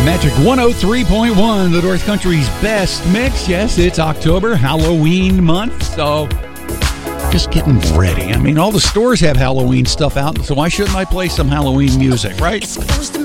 Magic 103.1, the North Country's best mix. Yes, it's October, Halloween month, so just getting ready. I mean, all the stores have Halloween stuff out, so why shouldn't I play some Halloween music, right?